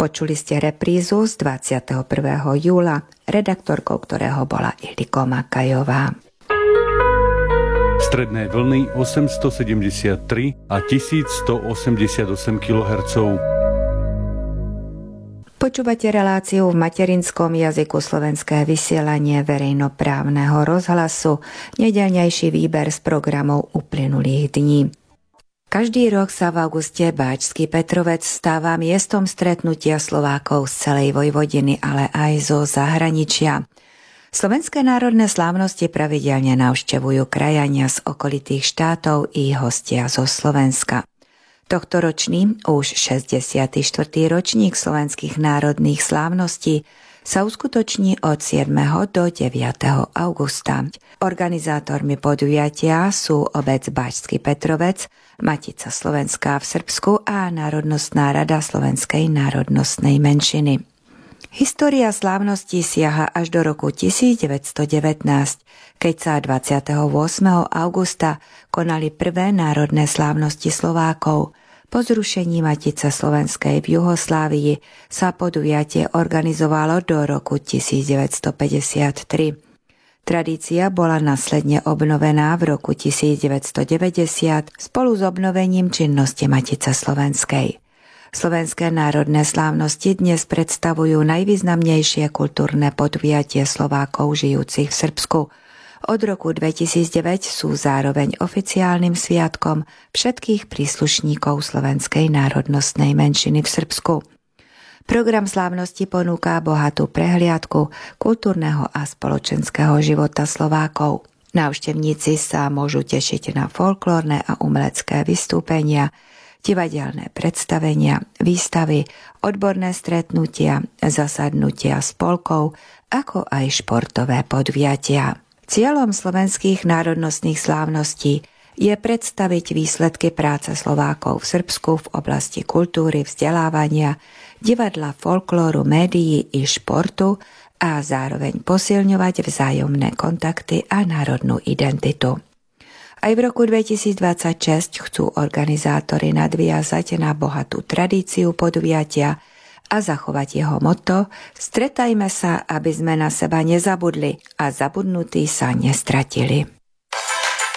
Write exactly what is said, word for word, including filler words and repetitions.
Počuli ste reprízu z dvadsiateho prvého júla, redaktorkou ktorého bola Ildiko Makajová. Stredné vlny osemstosedemdesiattri a tisícstoosemdesiatosem kilohertzov. Počúvate reláciu v materinskom jazyku Slovenské vysielanie verejnoprávneho rozhlasu, nedeľnejší výber z programov uplynulých dní. Každý rok sa v auguste Báčsky Petrovec stáva miestom stretnutia Slovákov z celej Vojvodiny, ale aj zo zahraničia. Slovenské národné slávnosti pravidelne navštevujú krajania z okolitých štátov i hostia zo Slovenska. Tohtoročný, už šesťdesiaty štvrtý ročník slovenských národných slávností sa uskutoční od siedmeho do deviateho augusta. Organizátormi podujatia sú obec Báčsky Petrovec, Matica Slovenská v Srbsku a Národnostná rada Slovenskej národnostnej menšiny. História slávností siaha až do roku tisícdeväťstodevätnásť, keď sa dvadsiateho ôsmeho augusta konali prvé národné slávnosti Slovákov. Po zrušení Matice Slovenskej v Juhoslávii sa podujatie organizovalo do roku tisícdeväťstopäťdesiattri. Tradícia bola následne obnovená v roku tisícdeväťstodeväťdesiat spolu s obnovením činnosti Matice Slovenskej. Slovenské národné slávnosti dnes predstavujú najvýznamnejšie kultúrne podujatie Slovákov žijúcich v Srbsku. Od roku dvetisícdeväť sú zároveň oficiálnym sviatkom všetkých príslušníkov slovenskej národnostnej menšiny v Srbsku. Program slávnosti ponúka bohatú prehliadku kultúrneho a spoločenského života Slovákov. Návštevníci sa môžu tešiť na folklórne a umelecké vystúpenia, divadelné predstavenia, výstavy, odborné stretnutia, zasadnutia spolkov, ako aj športové podujatia. Cieľom slovenských národnostných slávností je predstaviť výsledky práce Slovákov v Srbsku v oblasti kultúry, vzdelávania, divadla, folklóru, médií i športu a zároveň posilňovať vzájomné kontakty a národnú identitu. Aj v roku dvetisícdvadsaťšesť chcú organizátori nadviazať na bohatú tradíciu podujatia a zachovať jeho motto Stretajme sa, aby sme na seba nezabudli a zabudnutí sa nestratili.